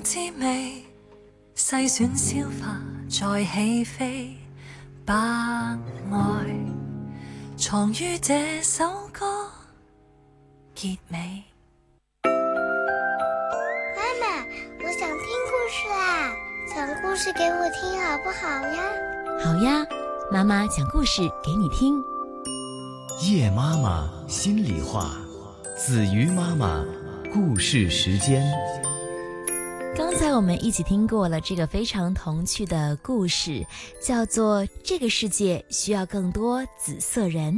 滋味，细选消化再起飞，把爱藏于这首歌结尾。 妈妈，我想听故事啦，讲故事给我听好不好呀？ 好呀，妈妈讲故事给你听。 叶妈妈心里话，子瑜妈妈故事时间。 刚才我们一起听过了这个非常童趣的故事，叫做《这个世界需要更多紫色人》。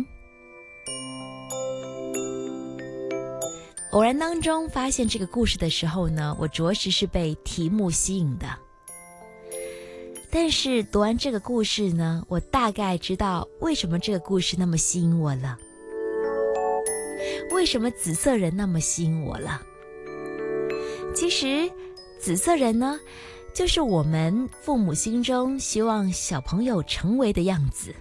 偶然当中发现这个故事的时候呢，我着实是被题目吸引的。但是读完这个故事呢，我大概知道为什么这个故事那么吸引我了，为什么紫色人那么吸引我了。其实紫色人呢，就是我们父母心中希望小朋友成为的样子。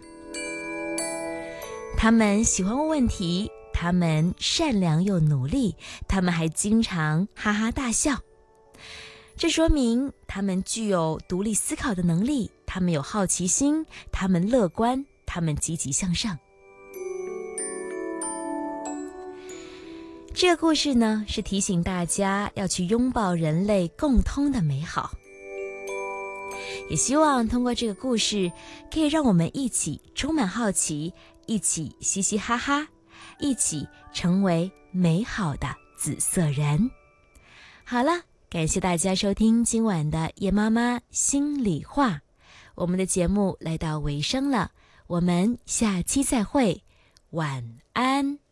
他们喜欢问问题，他们善良又努力，他们还经常哈哈大笑。这说明他们具有独立思考的能力，他们有好奇心，他们乐观，他们积极向上。这个故事呢，是提醒大家要去拥抱人类共通的美好。也希望通过这个故事，可以让我们一起充满好奇，一起嘻嘻哈哈，一起成为美好的紫色人。好了，感谢大家收听今晚的叶妈妈心里话，我们的节目来到尾声了，我们下期再会，晚安。